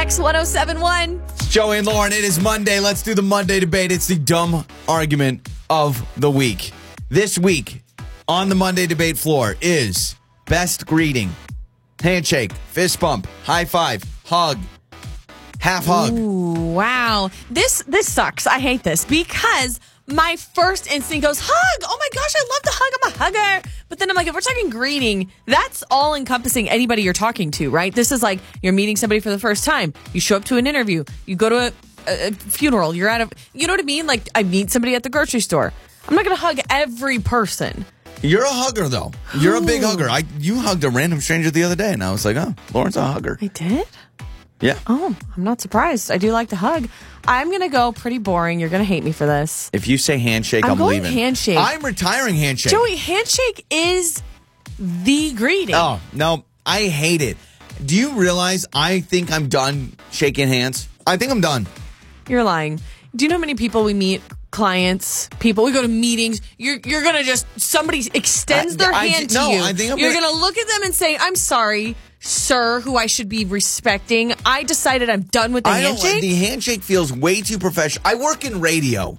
X1071. It's Joey and Lauren. It is Monday. Let's do the Monday debate. It's the dumb argument of the week. This week on the Monday debate floor is best greeting. Handshake, fist bump, high five, hug, half hug. Ooh, wow. This sucks. I hate this because my first instinct goes, hug. Oh my gosh, I love to hug. I'm a hugger. But then I'm like, if we're talking greeting, that's all encompassing anybody you're talking to, right? This is like you're meeting somebody for the first time. You show up to an interview. You go to a funeral. You're at you know what I mean? Like I meet somebody at the grocery store. I'm not going to hug every person. You're a hugger, though. You're a big hugger. You hugged a random stranger the other day, and I was like, oh, Lauren's a hugger. I did? Yeah. Oh, I'm not surprised. I do like to hug. I'm going to go pretty boring. You're going to hate me for this. If you say handshake, I'm going leaving. Handshake. I'm retiring handshake. Joey, handshake is the greeting. Oh, no, I hate it. Do you realize I think I'm done shaking hands? I think I'm done. You're lying. Do you know how many people we meet? Clients, people, we go to meetings. You're gonna just somebody extends their hand to you. You're gonna look at them and say, "I'm sorry, sir, who I should be respecting. I decided I'm done with the handshake." The handshake feels way too professional. I work in radio.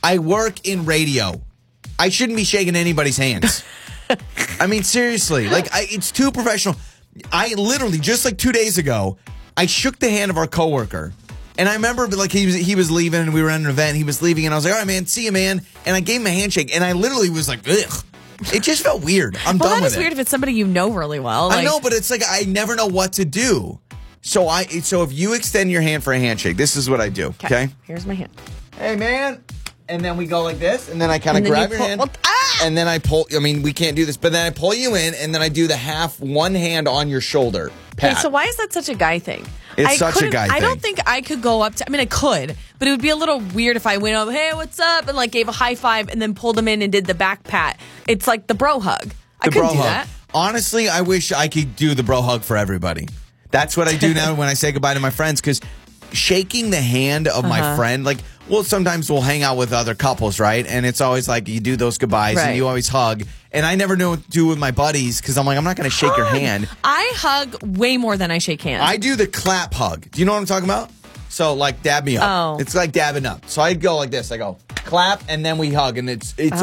I shouldn't be shaking anybody's hands. I mean, seriously, it's too professional. I literally just like 2 days ago, I shook the hand of our coworker. And I remember, like, he was leaving, and we were at an event. He was leaving, and I was like, all right, man, see you, man. And I gave him a handshake, and I literally was like, ugh. It just felt weird. I'm done with it. Well, that is weird if it's somebody you know really well. I know, but it's like I never know what to do. So if you extend your hand for a handshake, this is what I do, okay? Here's my hand. Hey, man. And then we go like this, and then I kind of grab your hand. And then I pull. I mean, we can't do this, but then I pull you in, and then I do the one hand on your shoulder. Pat. Okay, so why is that such a guy thing? It's such a guy thing. I don't think I could go up to, I mean, I could, but it would be a little weird if I went up, hey, what's up? And like gave a high five and then pulled him in and did the back pat. It's like the bro hug. I couldn't do that. Honestly, I wish I could do the bro hug for everybody. That's what I do now when I say goodbye to my friends, because shaking the hand of my friend, like, well, sometimes we'll hang out with other couples, right? And it's always like you do those goodbyes and you always hug. And I never know what to do with my buddies because I'm like, I'm not going to shake your hand. I hug way more than I shake hands. I do the clap hug. Do you know what I'm talking about? So, like, dab me up. Oh. It's like dabbing up. So I go like this. I go clap, and then we hug. And it's with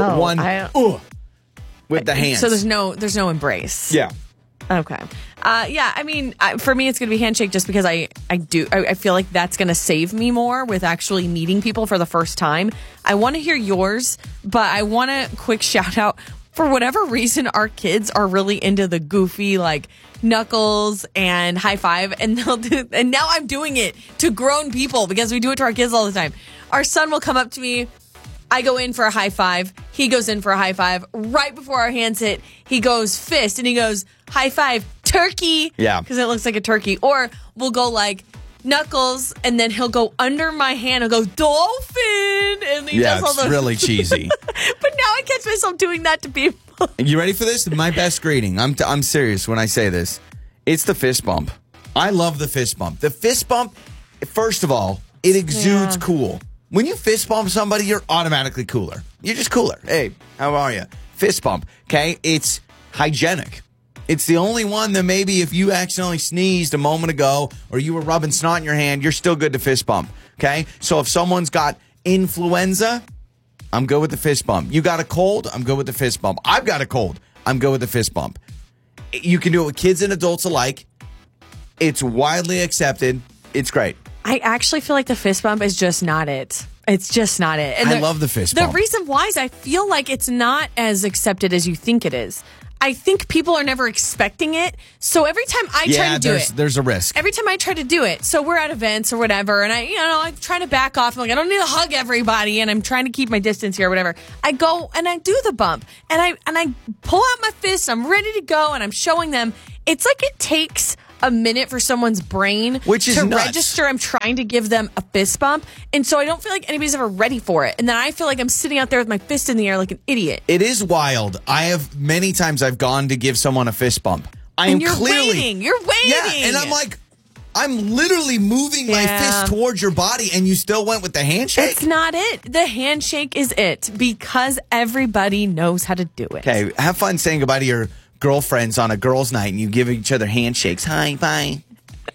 the hands. So there's no embrace. Yeah. Okay. Yeah, I mean, for me, it's going to be handshake just because I feel like that's going to save me more with actually meeting people for the first time. I want to hear yours, but I want a quick shout out. For whatever reason, our kids are really into the goofy, like, knuckles and high five, and and now I'm doing it to grown people because we do it to our kids all the time. Our son will come up to me. I go in for a high five. He goes in for a high five. Right before our hands hit, he goes fist and he goes high five, turkey. Yeah. Because it looks like a turkey. Or we'll go like knuckles and then he'll go under my hand and go dolphin. And he does all those. It's really cheesy. But now I catch myself doing that to people. You ready for this? My best greeting. I'm serious when I say this. It's the fist bump. I love the fist bump. The fist bump, first of all, it exudes cool. When you fist bump somebody, you're automatically cooler. You're just cooler. Hey, how are you? Fist bump, okay? It's hygienic. It's the only one that maybe if you accidentally sneezed a moment ago or you were rubbing snot in your hand, you're still good to fist bump, okay? So if someone's got influenza, I'm good with the fist bump. You got a cold, I'm good with the fist bump. I've got a cold, I'm good with the fist bump. You can do it with kids and adults alike. It's widely accepted. It's great. I actually feel like the fist bump is just not it. It's just not it. And I love the fist bump. The reason why is I feel like it's not as accepted as you think it is. I think people are never expecting it. So every time I try to do it, there's a risk. Every time I try to do it, so we're at events or whatever, and I'm trying to back off. I'm like, I don't need to hug everybody, and I'm trying to keep my distance here or whatever. I go and I do the bump, and I pull out my fist. I'm ready to go, and I'm showing them. It's like it takes a minute for someone's brain to register I'm trying to give them a fist bump. And so I don't feel like anybody's ever ready for it. And then I feel like I'm sitting out there with my fist in the air like an idiot. It is wild. Many times I've gone to give someone a fist bump. You're waiting. You're waiting. Yeah, and I'm like, I'm literally moving my fist towards your body, and you still went with the handshake? It's not it. The handshake is it because everybody knows how to do it. Okay, have fun saying goodbye to your girlfriends on a girls' night, and you give each other handshakes. Hi, bye.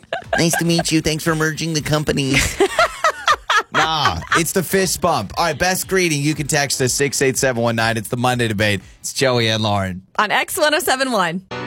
Nice to meet you. Thanks for merging the companies. Nah, it's the fist bump. All right, best greeting. You can text us 68719. It's the Monday Debate. It's Joey and Lauren. On X1071.